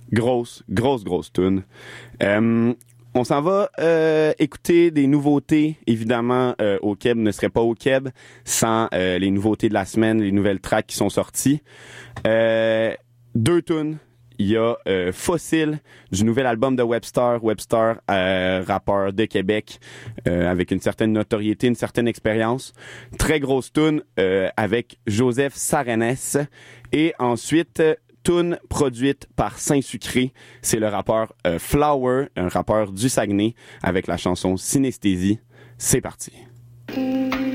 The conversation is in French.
Grosse tune. On s'en va écouter des nouveautés. Évidemment, Au Keb ne serait pas Au Keb sans les nouveautés de la semaine, les nouvelles tracks qui sont sorties. 2 tunes. Il y a Fossile du nouvel album de Webstar, rappeur de Québec avec une certaine notoriété, une certaine expérience. Très grosse tune avec Joseph Sarenes. Et ensuite, tune produite par Saint-Sucré. C'est le rappeur Flower, un rappeur du Saguenay, avec la chanson Synesthésie. C'est parti.